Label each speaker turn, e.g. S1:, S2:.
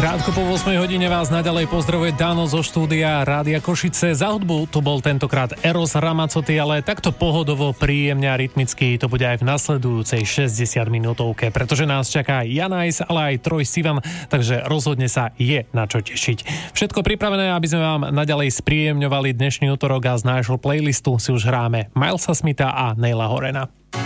S1: Krátko po 8 hodine vás naďalej pozdravuje Dano zo štúdia Rádia Košice. Za hudbu tu bol tentokrát Eros Ramazzotti, ale takto pohodovo, príjemne a rytmicky to bude aj v nasledujúcej 60 minútovke, pretože nás čaká Janajs, ale aj Troy Sivan, takže rozhodne sa je na čo tešiť. Všetko pripravené, aby sme vám naďalej spríjemňovali dnešný utorok a z nášho playlistu si už hráme Milesa Smitha a Neila Horena.